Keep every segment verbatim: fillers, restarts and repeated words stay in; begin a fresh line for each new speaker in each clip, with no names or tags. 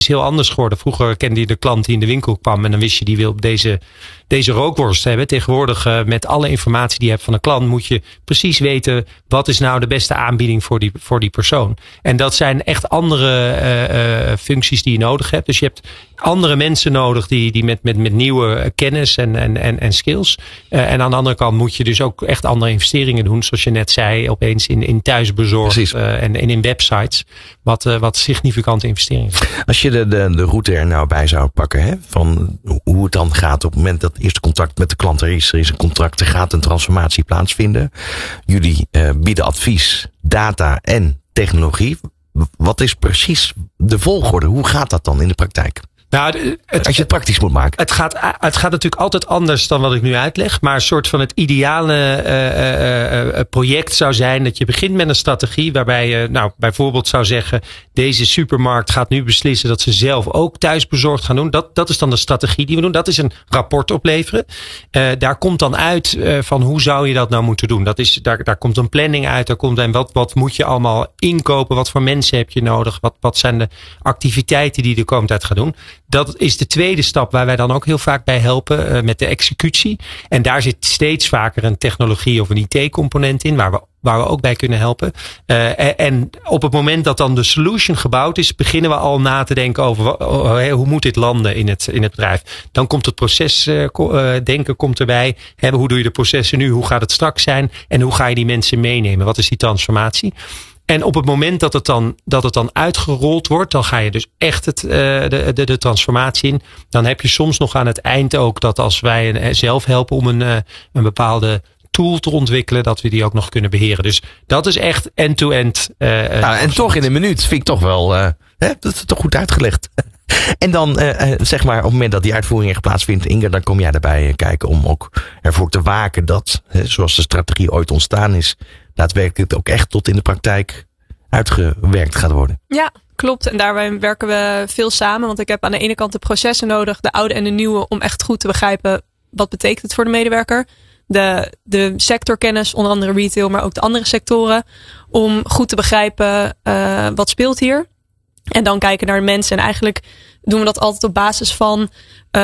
is heel anders geworden. Vroeger kende je de klant die in de winkel kwam en dan wist je die wil deze, deze rookworst hebben. Tegenwoordig uh, met alle informatie die je hebt van een klant moet je precies weten wat is nou de beste aanbieding voor die, voor die persoon. En dat zijn echt andere uh, uh, functies die je nodig hebt. Dus je hebt andere mensen nodig die, die met, met, met nieuwe kennis en, en, en, en skills. Uh, en aan de andere kant moet je dus ook echt andere investeringen doen. Zoals je net zei, opeens in, in thuisbezorgd uh, en, en in websites. Wat, uh, wat significante investeringen.
Als je de, de, de route er nou bij zou pakken, hè, van hoe het dan gaat op het moment dat het eerste contact met de klant er is. Er is een contract, er gaat een transformatie plaatsvinden. Jullie uh, bieden advies, data en technologie. Wat is precies de volgorde? Hoe gaat dat dan in de praktijk?
Nou, het,
als je het praktisch moet maken.
Het gaat, het gaat natuurlijk altijd anders dan wat ik nu uitleg. Maar een soort van het ideale uh, uh, uh, project zou zijn dat je begint met een strategie waarbij je nou bijvoorbeeld zou zeggen, deze supermarkt gaat nu beslissen dat ze zelf ook thuisbezorgd gaan doen. Dat, dat is dan de strategie die we doen. Dat is een rapport opleveren. Uh, daar komt dan uit uh, van hoe zou je dat nou moeten doen. Dat is, daar, daar komt een planning uit. Daar komt en wat, wat moet je allemaal inkopen? Wat voor mensen heb je nodig? Wat, wat zijn de activiteiten die je de komende tijd gaat doen? Dat is de tweede stap waar wij dan ook heel vaak bij helpen uh, met de executie. En daar zit steeds vaker een technologie of een I T-component in waar we, waar we ook bij kunnen helpen. Uh, en, en op het moment dat dan de solution gebouwd is, beginnen we al na te denken over uh, hoe moet dit landen in het, in het bedrijf. Dan komt het proces uh, uh, denken komt erbij. Hè, hoe doe je de processen nu? Hoe gaat het straks zijn? En hoe ga je die mensen meenemen? Wat is die transformatie? En op het moment dat het dan, dat het dan uitgerold wordt, dan ga je dus echt het, uh, de, de, de transformatie in. Dan heb je soms nog aan het eind ook dat als wij een, zelf helpen om een, uh, een bepaalde tool te ontwikkelen, dat we die ook nog kunnen beheren. Dus dat is echt end-to-end. Uh,
nou, en toch in een minuut vind ik toch wel, uh, hè, dat is toch goed uitgelegd. En dan, uh, zeg maar, op het moment dat die uitvoering echt plaatsvindt, Inge, dan kom jij daarbij kijken om ook ervoor te waken dat, hè, zoals de strategie ooit ontstaan is, daadwerkelijk ook echt tot in de praktijk uitgewerkt gaat worden.
Ja, klopt. En daarbij werken we veel samen. Want ik heb aan de ene kant de processen nodig, de oude en de nieuwe, om echt goed te begrijpen wat betekent het voor de medewerker. De, de sectorkennis, onder andere retail, maar ook de andere sectoren, om goed te begrijpen uh, wat speelt hier. En dan kijken naar de mensen. En eigenlijk doen we dat altijd op basis van um,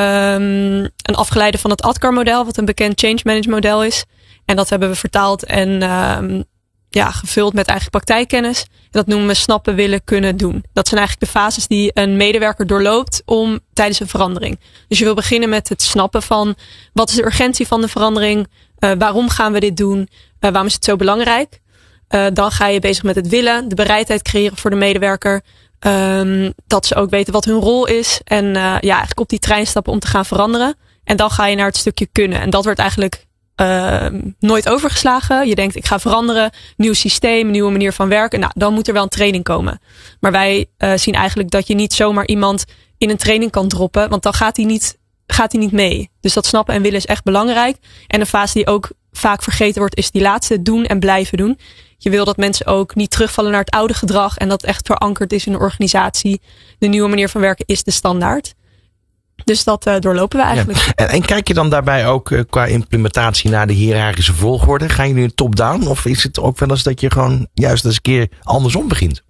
een afgeleide van het A D K A R-model, wat een bekend change management model is. En dat hebben we vertaald en um, ja, gevuld met eigenlijk praktijkkennis. En dat noemen we snappen, willen, kunnen, doen. Dat zijn eigenlijk de fases die een medewerker doorloopt om tijdens een verandering. Dus je wil beginnen met het snappen van wat is de urgentie van de verandering? Uh, waarom gaan we dit doen? Uh, waarom is het zo belangrijk? Uh, dan ga je bezig met het willen, de bereidheid creëren voor de medewerker. Um, dat ze ook weten wat hun rol is. En uh, ja, eigenlijk op die trein stappen om te gaan veranderen. En dan ga je naar het stukje kunnen. En dat wordt eigenlijk uh, nooit overgeslagen. Je denkt, ik ga veranderen. Nieuw systeem, nieuwe manier van werken. Nou, dan moet er wel een training komen. Maar wij uh, zien eigenlijk dat je niet zomaar iemand in een training kan droppen. Want dan gaat hij niet, gaat hij niet mee. Dus dat snappen en willen is echt belangrijk. En een fase die ook vaak vergeten wordt, is die laatste, doen en blijven doen. Je wil dat mensen ook niet terugvallen naar het oude gedrag en dat echt verankerd is in de organisatie. De nieuwe manier van werken is de standaard. Dus dat uh, doorlopen we eigenlijk.
Ja. En, en kijk je dan daarbij ook uh, qua implementatie naar de hiërarchische volgorde? Gaan jullie top-down of is het ook wel eens dat je gewoon juist eens een keer andersom begint?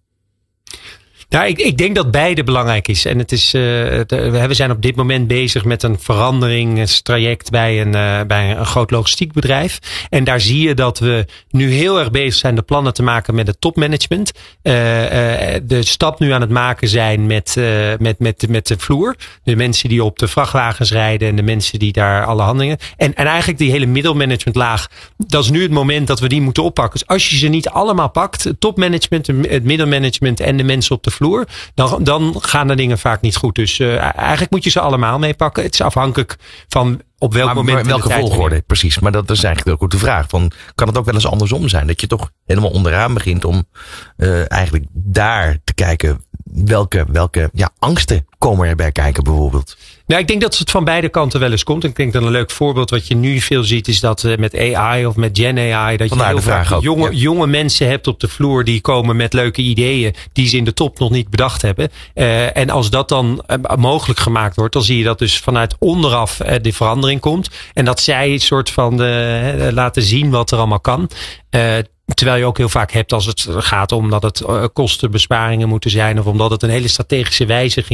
Nou, ik, ik denk dat beide belangrijk is. En het is, uh, de, we zijn op dit moment bezig met een veranderingstraject bij een, uh, bij een groot logistiek bedrijf. En daar zie je dat we nu heel erg bezig zijn de plannen te maken met het topmanagement. Uh, uh, de stap nu aan het maken zijn met, uh, met, met, met de vloer. De mensen die op de vrachtwagens rijden en de mensen die daar alle handelingen. En, en eigenlijk die hele middelmanagementlaag. Dat is nu het moment dat we die moeten oppakken. Dus als je ze niet allemaal pakt, het topmanagement, het middelmanagement en de mensen op de vloer, dan, dan gaan de dingen vaak niet goed. Dus uh, eigenlijk moet je ze allemaal meepakken. Het is afhankelijk van op welk
maar,
moment.
Maar welke volgorde, precies. Maar dat is eigenlijk ook de vraag. Van, kan het ook wel eens andersom zijn? Dat je toch helemaal onderaan begint om uh, eigenlijk daar te kijken welke, welke ja, angsten komen erbij kijken bijvoorbeeld?
Nou, ik denk dat het van beide kanten wel eens komt. Ik denk dat een leuk voorbeeld wat je nu veel ziet is dat uh, met A I of met Gen A I. Dat
Vandaar
je heel vaak
ook,
jonge,
ja.
jonge mensen hebt op de vloer die komen met leuke ideeën die ze in de top nog niet bedacht hebben. Uh, en als dat dan uh, mogelijk gemaakt wordt, dan zie je dat dus vanuit onderaf uh, de verandering komt. En dat zij een soort van uh, laten zien wat er allemaal kan. Uh, Terwijl je ook heel vaak hebt als het gaat om dat het uh, kostenbesparingen moeten zijn. Of omdat het een hele strategische wijziging